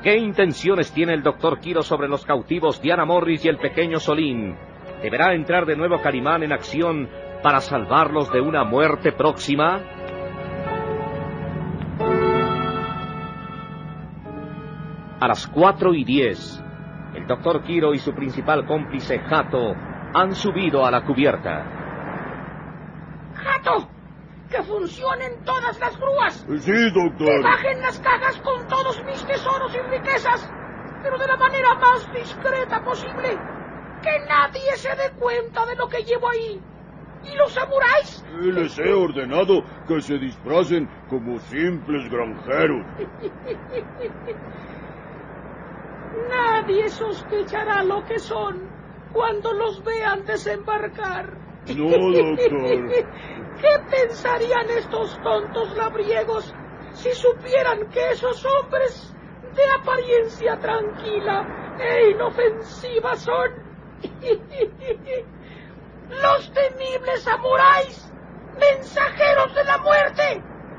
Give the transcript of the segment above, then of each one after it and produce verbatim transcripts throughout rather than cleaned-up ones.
¿Qué intenciones tiene el doctor Quiro sobre los cautivos Diana Morris y el pequeño Solín? ¿Deberá entrar de nuevo Calimán en acción para salvarlos de una muerte próxima? A las cuatro y diez, el doctor Quiro y su principal cómplice, Hato, han subido a la cubierta. ¡Hato! ¡Que funcionen todas las grúas! Sí, doctor. ¡Que bajen las cajas con todos mis tesoros y riquezas! Pero de la manera más discreta posible. ¡Que nadie se dé cuenta de lo que llevo ahí! ¿Y los samuráis? Les he ordenado que se disfracen como simples granjeros. Nadie sospechará lo que son cuando los vean desembarcar. No, doctor. ¿Qué pensarían estos tontos labriegos si supieran que esos hombres de apariencia tranquila e inofensiva son los temibles samuráis, mensajeros de la muerte?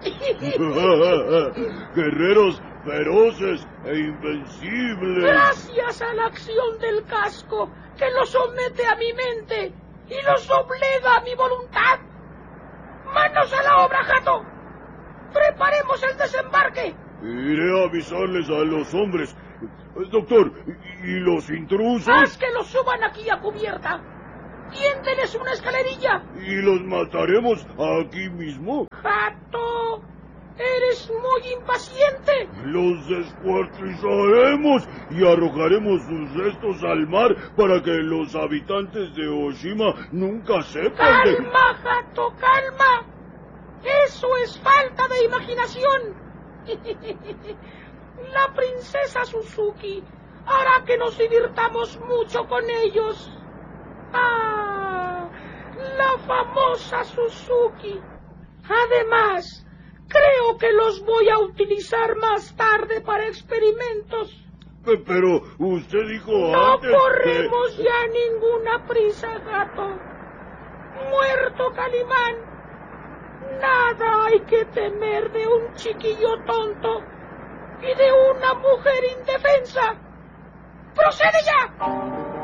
Guerreros feroces e invencibles. Gracias a la acción del casco que los somete a mi mente y los doblega a mi voluntad. ¡Manos a la obra, Hato! ¡Preparemos el desembarque! Iré a avisarles a los hombres. Doctor, ¿y los intrusos? ¡Haz que los suban aquí a cubierta! ¡Tiéndeles una escalerilla! ¿Y los mataremos aquí mismo? ¡Hato! ¡Eres muy impaciente! Los descuartizaremos y arrojaremos sus restos al mar para que los habitantes de Oshima nunca sepan de... ¡Calma, Hato, calma! ¡Eso es falta de imaginación! La princesa Suzuki hará que nos divirtamos mucho con ellos. ¡Ah! La famosa Suzuki. Además, creo que los voy a utilizar más tarde para experimentos. Pero usted dijo no antes... No corremos que... ya ninguna prisa, Hato. Muerto Calimán, nada hay que temer de un chiquillo tonto y de una mujer indefensa. ¡Procede ya!